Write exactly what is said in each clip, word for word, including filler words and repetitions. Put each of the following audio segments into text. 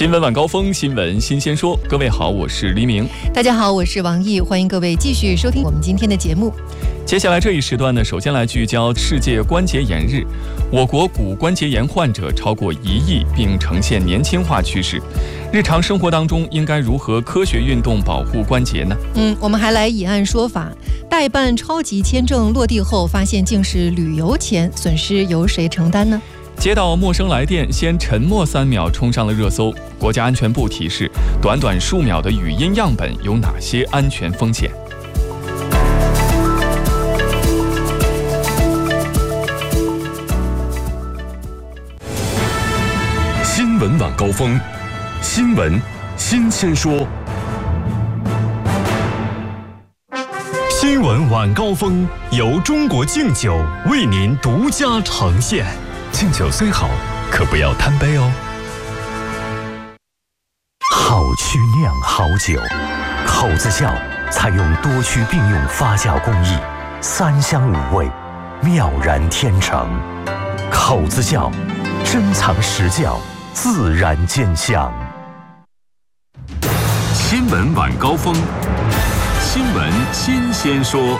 新闻晚高峰，新闻新鲜说。各位好，我是黎明。 大家好，我是王毅，欢迎各位继续收听我们今天的节目。 接下来这一时段呢，首先来聚焦世界关节炎日。我国骨关节炎患者超过一亿，并呈现年轻化趋势。日常生活当中应该如何科学运动保护关节呢？ 嗯，我们还来以案说法。代办超级签证落地后，发现竟是旅游钱，损失由谁承担呢？ 接到陌生来电，先沉默三秒，冲上了热搜。国家安全部提示，短短数秒的语音样本有哪些安全风险？ 新闻晚高峰，新闻新鲜说。新闻晚高峰由中国敬酒为您独家呈现。敬酒虽好，可不要贪杯哦。好曲酿好酒，口子窖采用多区并用发酵工艺，三香五味，妙然天成。口子窖珍藏实窖，自然见香。新闻晚高峰，新闻新鲜说。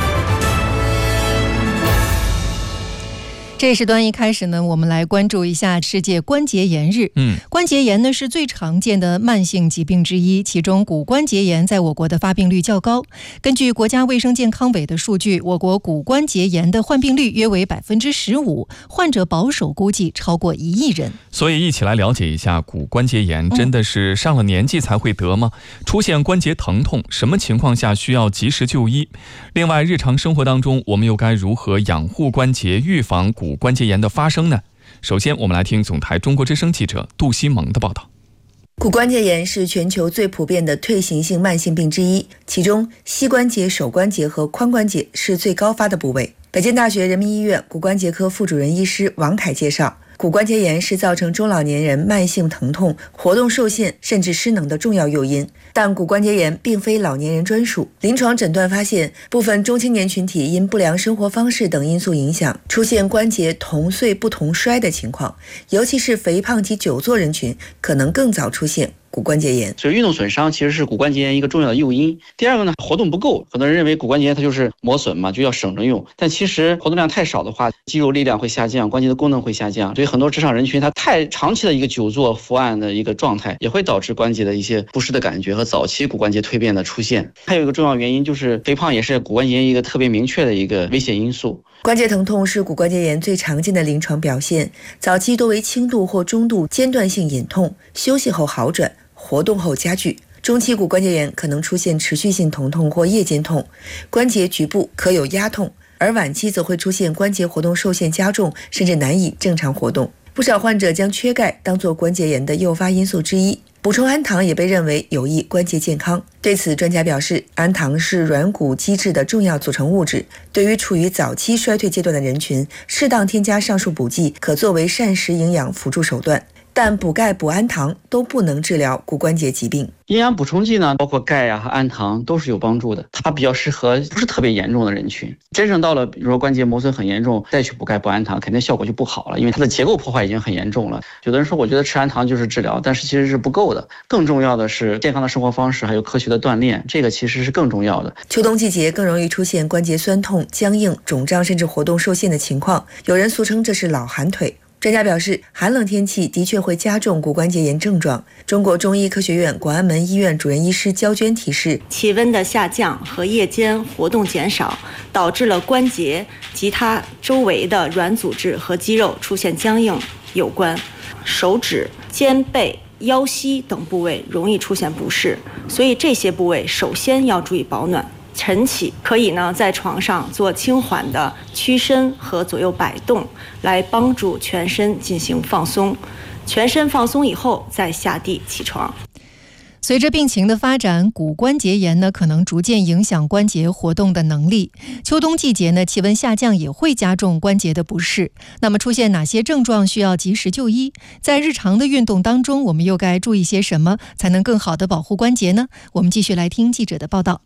这一时段一开始呢，我们来关注一下世界关节炎日。 嗯， 关节炎呢是最常见的慢性疾病之一，其中骨关节炎在我国的发病率较高。根据国家卫生健康委的数据，我国骨关节炎的患病率约为百分之十五，患者保守估计超过一亿人。 所以一起来了解一下，骨关节炎真的是上了年纪才会得吗？出现关节疼痛，什么情况下需要及时就医？另外，日常生活当中我们又该如何养护关节，预防骨骨关节炎的发生呢？首先我们来听总台中国之声记者杜西蒙的报道。 骨关节炎是全球最普遍的退行性慢性病之一，其中膝关节、手关节和髋关节是最高发的部位。北京大学人民医院骨关节科副主任医师王凯介绍，骨关节炎是造成中老年人慢性疼痛、活动受限甚至失能的重要诱因，但骨关节炎并非老年人专属。临床诊断发现，部分中青年群体因不良生活方式等因素影响，出现关节同岁不同衰的情况，尤其是肥胖及久坐人群可能更早出现骨关节炎。 所以运动损伤其实是骨关节炎一个重要的诱因。第二个呢，活动不够，很多人认为骨关节炎它就是磨损嘛，就要省着用，但其实活动量太少的话，肌肉力量会下降，关节的功能会下降，所以很多职场人群他太长期的一个久坐伏案的一个状态，也会导致关节的一些不适的感觉和早期骨关节蜕变的出现。还有一个重要原因就是肥胖也是骨关节炎一个特别明确的一个危险因素。 关节疼痛是骨关节炎最常见的临床表现，早期多为轻度或中度间断性隐痛，休息后好转，活动后加剧。中期骨关节炎可能出现持续性疼痛或夜间痛，关节局部可有压痛，而晚期则会出现关节活动受限加重，甚至难以正常活动。不少患者将缺钙当作关节炎的诱发因素之一，补充氨糖也被认为有益关节健康。对此，专家表示，氨糖是软骨基质的重要组成物质，对于处于早期衰退阶段的人群，适当添加上述补剂可作为膳食营养辅助手段。但补钙、补氨糖都不能治疗骨关节疾病。 营养补充剂呢，包括钙啊和氨糖都是有帮助的，它比较适合不是特别严重的人群。真正到了比如说关节磨损很严重，再去补钙补氨糖，肯定效果就不好了，因为它的结构破坏已经很严重了。有的人说我觉得吃氨糖就是治疗，但是其实是不够的。更重要的是健康的生活方式，还有科学的锻炼，这个其实是更重要的。 秋冬季节更容易出现关节酸痛、僵硬、肿胀甚至活动受限的情况，有人俗称这是老寒腿。专家表示，寒冷天气的确会加重骨关节炎症状。中国中医科学院广安门医院主任医师焦娟提示， 气温的下降和夜间活动减少，导致了关节及它周围的软组织和肌肉出现僵硬有关。手指、肩背、腰膝等部位容易出现不适，所以这些部位首先要注意保暖。晨起可以呢在床上做轻缓的屈伸和左右摆动，来帮助全身进行放松。全身放松以后再下地起床。 随着病情的发展，骨关节炎呢可能逐渐影响关节活动的能力。秋冬季节呢，气温下降也会加重关节的不适。那么出现哪些症状需要及时就医？在日常的运动当中，我们又该注意些什么，才能更好的保护关节呢？我们继续来听记者的报道。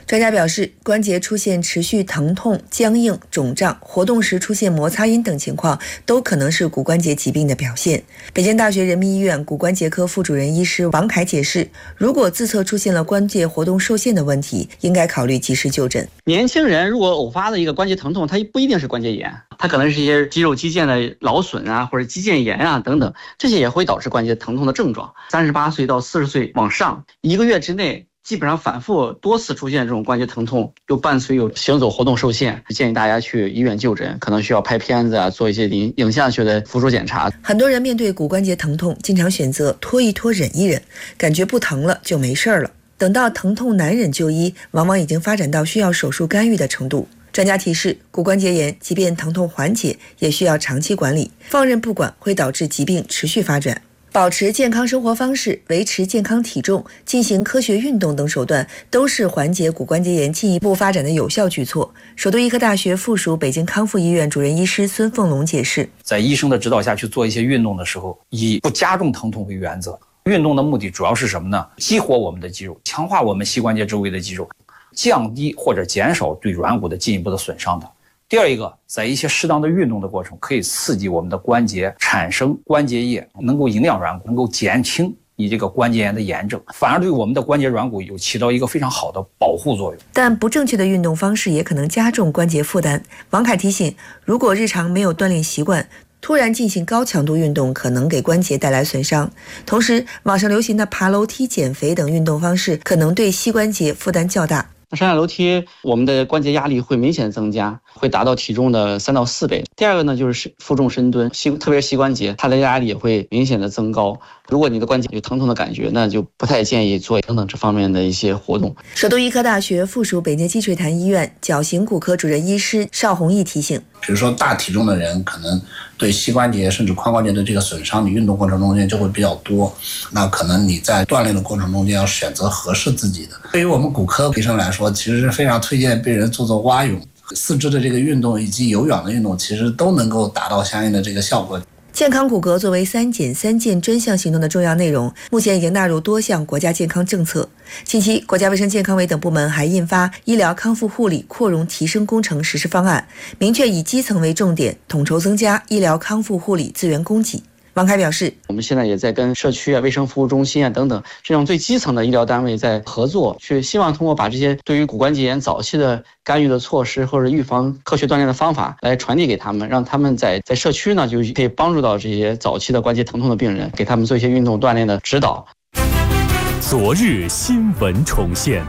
专家表示，关节出现持续疼痛、僵硬、肿胀，活动时出现摩擦音等情况，都可能是骨关节疾病的表现。北京大学人民医院骨关节科副主任医师王凯解释，如果自测出现了关节活动受限的问题，应该考虑及时就诊。 年轻人如果偶发的一个关节疼痛，它不一定是关节炎，它可能是一些肌肉肌腱的劳损啊，或者肌腱炎啊等等，这些也会导致关节疼痛的症状。三十八岁到四十岁往上，一个月之内基本上反复多次出现这种关节疼痛，又伴随有行走活动受限，建议大家去医院就诊，可能需要拍片子啊，做一些影影像学的辅助检查。 很多人面对骨关节疼痛，经常选择拖一拖、忍一忍，感觉不疼了就没事了。等到疼痛难忍就医，往往已经发展到需要手术干预的程度。专家提示，骨关节炎即便疼痛缓解，也需要长期管理，放任不管会导致疾病持续发展。保持健康生活方式、维持健康体重、进行科学运动等手段，都是缓解骨关节炎进一步发展的有效举措。首都医科大学附属北京康复医院主任医师孙凤龙解释， 在医生的指导下去做一些运动的时候，以不加重疼痛为原则。运动的目的主要是什么呢？激活我们的肌肉，强化我们膝关节周围的肌肉，降低或者减少对软骨的进一步的损伤的。第二一个，在一些适当的运动的过程，可以刺激我们的关节产生关节液，能够营养软骨，能够减轻你这个关节炎的炎症，反而对我们的关节软骨有起到一个非常好的保护作用。 但不正确的运动方式也可能加重关节负担。王凯提醒，如果日常没有锻炼习惯，突然进行高强度运动可能给关节带来损伤。同时，网上流行的爬楼梯、减肥等运动方式可能对膝关节负担较大。 上下楼梯，我们的关节压力会明显增加，会达到体重的三到四倍。第二个呢，就是负重深蹲，膝特别是膝关节，它的压力也会明显的增高。如果你的关节有疼痛的感觉，那就不太建议做等等这方面的一些活动。 首都医科大学附属北京积水潭医院矫形骨科主任医师邵宏毅提醒， 比如说大体重的人，可能对膝关节甚至髋关节的这个损伤，你运动过程中间就会比较多。那可能你在锻炼的过程中间要选择合适自己的。对于我们骨科医生来说，其实是非常推荐被人做做蛙泳、四肢的这个运动以及有氧的运动，其实都能够达到相应的这个效果。 健康骨骼作为三减三健专项行动的重要内容，目前已经纳入多项国家健康政策。近期，国家卫生健康委等部门还印发《医疗康复护理扩容提升工程实施方案》，明确以基层为重点，统筹增加医疗康复护理资源供给。王凯表示， 我们现在也在跟社区啊、卫生服务中心啊等等这种最基层的医疗单位在合作，去希望通过把这些对于骨关节炎早期的干预的措施或者预防科学锻炼的方法来传递给他们，让他们在在社区呢就可以帮助到这些早期的关节疼痛的病人，给他们做一些运动锻炼的指导。 昨日新闻重现，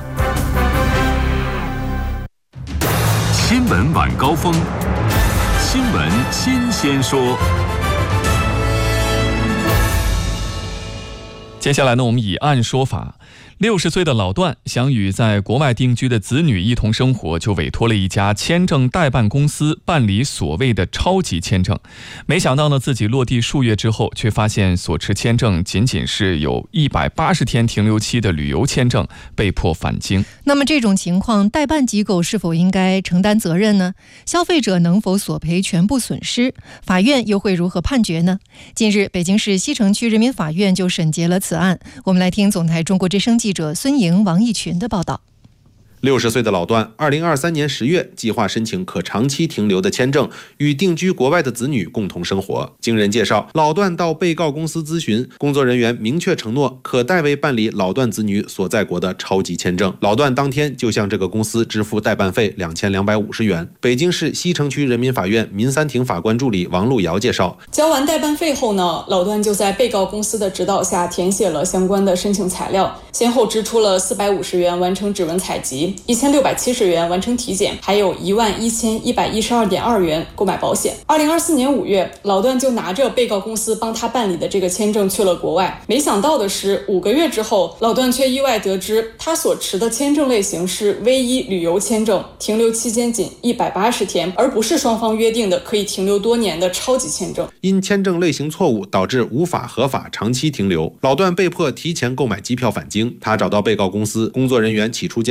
新闻晚高峰，新闻新鲜说。 接下来呢，我们以案说法。六十岁的老段想与在国外定居的子女一同生活，就委托了一家签证代办公司办理所谓的超级签证。没想到呢，自己落地数月之后，却发现所持签证仅仅是有一百八十天停留期的旅游签证，被迫返京。 那么这种情况，代办机构是否应该承担责任呢？消费者能否索赔全部损失？法院又会如何判决呢？近日，北京市西城区人民法院就审结了此案。我们来听总台中国之声记者孙莹、王义群的报道。 六十岁的老段，二零二三年十月计划申请可长期停留的签证，与定居国外的子女共同生活。经人介绍，老段到被告公司咨询，工作人员明确承诺可代为办理老段子女所在国的超级签证。老段当天就向这个公司支付代办费两千两百五十元。北京市西城区人民法院民三庭法官助理王璐瑶介绍， 交完代办费后呢，老段就在被告公司的指导下填写了相关的申请材料，先后支出了四百五十元完成指纹采集，一千六百七十元完成体检，还有一万一千一百一十二点二元购买保险。二零二四年五月，老段就拿着被告公司帮他办理的这个签证去了国外。没想到的是，五个月之后，老段却意外得知他所持的签证类型是 V 一 旅游签证，停留期间仅一百八十天，而不是双方约定的可以停留多年的超级签证。 因签证类型错误，导致无法合法长期停留，老段被迫提前购买机票返京。他找到被告公司，工作人员起初坚称办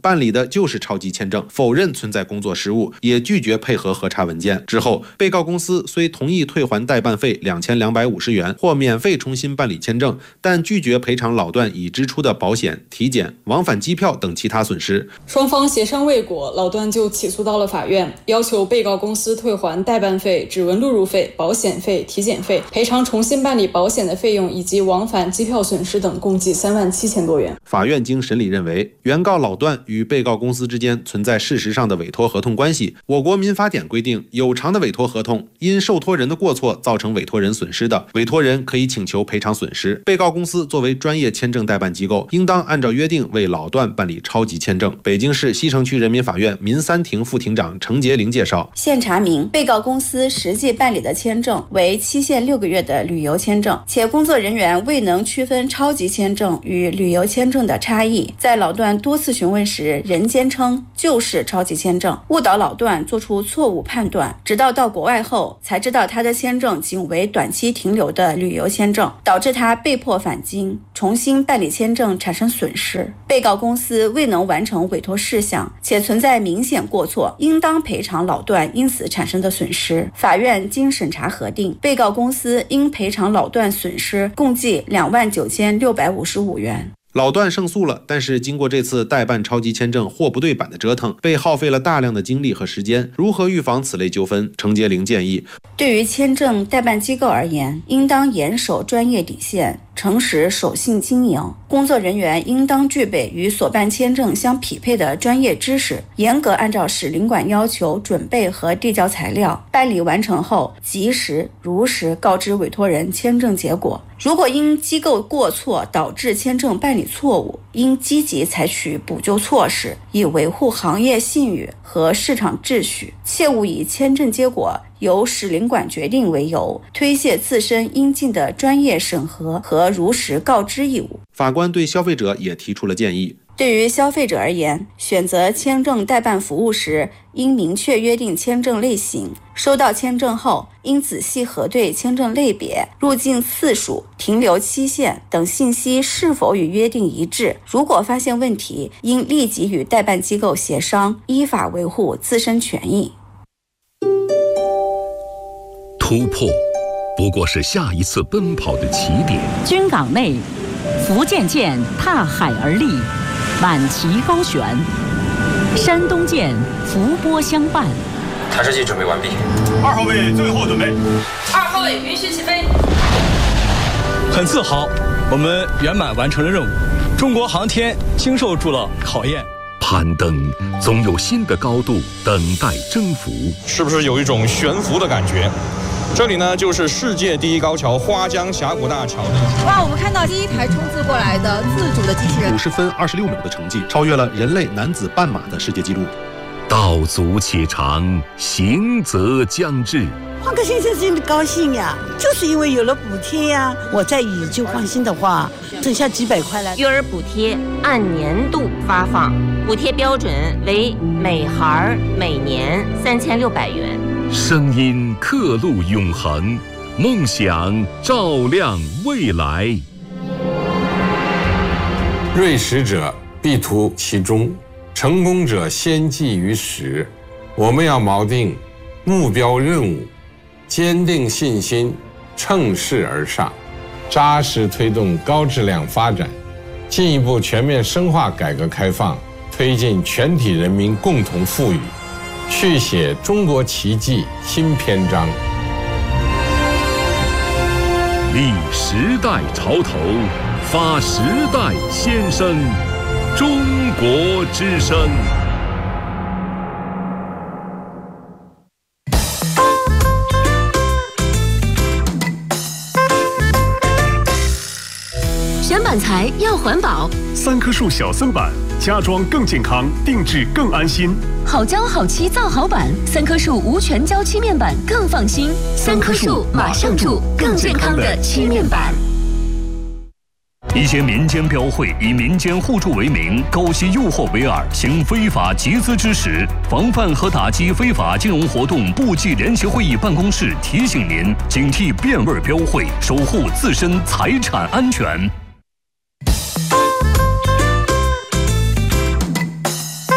办理的就是超级签证，否认存在工作失误，也拒绝配合核查文件。之后，被告公司虽同意退还代办费两千两百五十元或免费重新办理签证，但拒绝赔偿老段已支出的保险、体检、往返机票等其他损失。 双方协商未果，老段就起诉到了法院，要求被告公司退还代办费、指纹录入费、保险费、体检费，赔偿重新办理保险的费用以及往返机票损失等，共计三万七千多元。 法院经审理认为，原告老段与被告公司之间存在事实上的委托合同关系。我国民法典规定，有偿的委托合同因受托人的过错造成委托人损失的，委托人可以请求赔偿损失。被告公司作为专业签证代办机构，应当按照约定为老段办理超级签证。北京市西城区人民法院民三庭副庭长程洁玲介绍， 现查明被告公司实际办理的签证为期限六个月的旅游签证，且工作人员未能区分超级签证与旅游签证的差异，在老段多次询问时仍坚称就是超级签证，误导老段做出错误判断，直到到国外后才知道他的签证仅为短期停留的旅游签证，导致他被迫返京重新办理签证产生损失。被告公司未能完成委托事项，且存在明显过错，应当赔偿老段因此产生的损失。法院经审查核定，被告公司应赔偿老段损失共计两万九千六百五十五元。 老段胜诉了，但是经过这次代办超级签证货不对版的折腾，被耗费了大量的精力和时间。如何预防此类纠纷？程洁玲建议， 对于签证代办机构而言，应当严守专业底线，诚实守信经营。工作人员应当具备与所办签证相匹配的专业知识，严格按照使领馆要求准备和递交材料，办理完成后及时如实告知委托人签证结果。如果因机构过错导致签证办理错误，应积极采取补救措施，以维护行业信誉和市场秩序，切勿以签证结果由使领馆决定为由，推卸自身应尽的专业审核和如实告知义务。 法官对消费者也提出了建议。 对于消费者而言，选择签证代办服务时，应明确约定签证类型，收到签证后应仔细核对签证类别、入境次数、停留期限等信息是否与约定一致。如果发现问题，应立即与代办机构协商，依法维护自身权益。 突破不过是下一次奔跑的起点。 军港内，福建舰踏海而立，满旗高悬；山东舰伏波相伴。 探视器准备完毕， 二号位最后准备， 二号位允许起飞。 很自豪，我们圆满完成了任务，中国航天经受住了考验。 攀登总有新的高度等待征服， 是不是有一种悬浮的感觉？这里呢，就是世界第一高桥花江峡谷大桥。 哇，我们看到第一台冲刺过来的自主的机器人， 五十分二十六秒的成绩，超越了人类男子半马的世界纪录。 道阻且长，行则将至。 换个先生真的高兴呀，就是因为有了补贴呀。我再以旧换新的话，剩下几百块了。 育儿补贴按年度发放，补贴标准为每孩每年三千六百元。 声音刻录永恒，梦想照亮未来。 锐识者必图其中，成功者先记于始。我们要锚定目标任务，坚定信心，乘势而上，扎实推动高质量发展，进一步全面深化改革开放，推进全体人民共同富裕，续写中国奇迹新篇章。 立时代潮头，发时代先声，中国之声。 选板材要环保， 三棵树小森板，家装更健康，定制更安心。 好胶好漆造好板，三棵树无全胶漆面板更放心。三棵树马上住更健康的漆面板。 一些民间标会以民间互助为名，勾结诱惑为饵，行非法集资之实。防范和打击非法金融活动部际联席会议办公室提醒您：警惕变味标会，守护自身财产安全。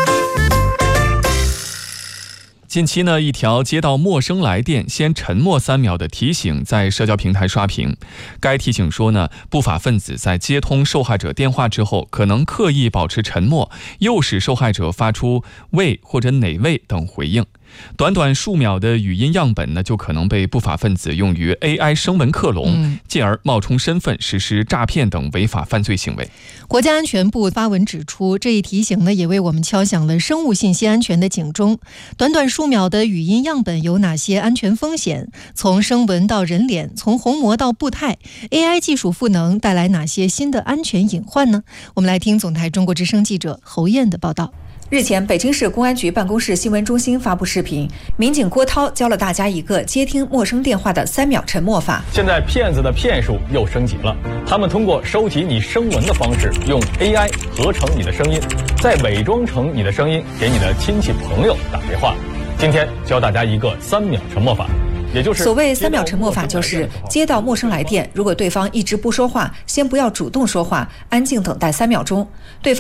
近期呢，一条接到陌生来电先沉默三秒的提醒在社交平台刷屏。该提醒说呢，不法分子在接通受害者电话之后，可能刻意保持沉默，诱使受害者发出喂或者哪位等回应。短短数秒的语音样本呢，就可能被不法分子用于 A I 声纹克隆，嗯、进而冒充身份实施诈骗等违法犯罪行为。 国家安全部发文指出，这一提醒呢，也为我们敲响了生物信息安全的警钟。短短数秒的语音样本有哪些安全风险？从声纹到人脸，从虹膜到步态 ，A I 技术赋能带来哪些新的安全隐患呢？我们来听总台中国之声记者侯燕的报道。 日前，北京市公安局办公室新闻中心发布视频，民警郭涛教了大家一个接听陌生电话的三秒沉默法。 现在骗子的骗术又升级了，他们通过收集你声纹的方式，用 A I 合成你的声音，再伪装成你的声音给你的亲戚朋友打电话。今天教大家一个三秒沉默法。也就是所谓三秒沉默法，就是接到陌生来电，如果对方一直不说话，先不要主动说话，安静等待三秒钟，对方